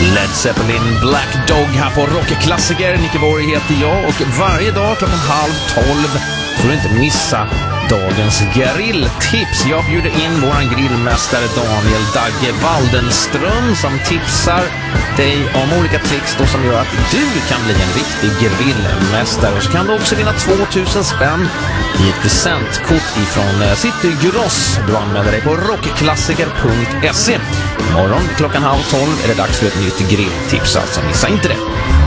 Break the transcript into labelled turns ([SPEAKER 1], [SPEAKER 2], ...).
[SPEAKER 1] Led Zeppelin, Black Dog här på Rockklassiker. Nicke Borg heter jag och varje dag 11:30 får du inte missa dagens grilltips. Jag bjuder in våran grillmästare Daniel Dagge Waldenström som tipsar dig om olika tricks då som gör att du kan bli en riktig grillmästare. Och så kan du också vinna 2000 spänn i ett presentkort ifrån City Gross. Du anmäler dig på rockklassiker.se. Imorgon 11:30 är det dags för ett nytt grilltips, alltså missa inte det.